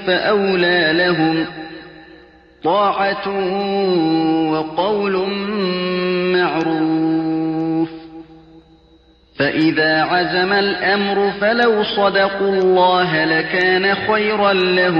فأولى لهم طاعة وقول معروف. فإذا عزم الأمر فلو صدقوا الله لكان خيرا لهم.